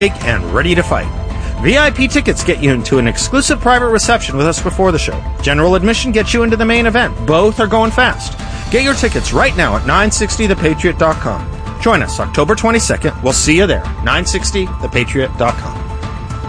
and ready to fight. VIP tickets get you into an exclusive private reception with us before the show. General admission gets you into the main event. Both are going fast. Get your tickets right now at 960thepatriot.com. Join us October 22nd. We'll see you there. 960thepatriot.com.